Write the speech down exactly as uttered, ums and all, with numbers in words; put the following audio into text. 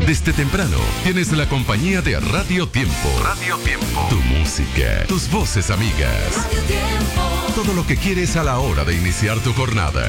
Desde temprano tienes la compañía de Radio Tiempo. Radio Tiempo. Tu música, tus voces amigas. Radio Tiempo. Todo lo que quieres a la hora de iniciar tu jornada.